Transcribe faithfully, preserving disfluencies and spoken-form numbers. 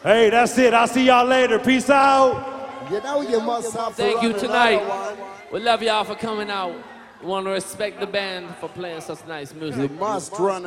Hey, that's it. I'll see y'all later. Peace out. You know you must have to Thank you run tonight. another one. We love y'all for coming out. We want to respect the band for playing such nice music. You must run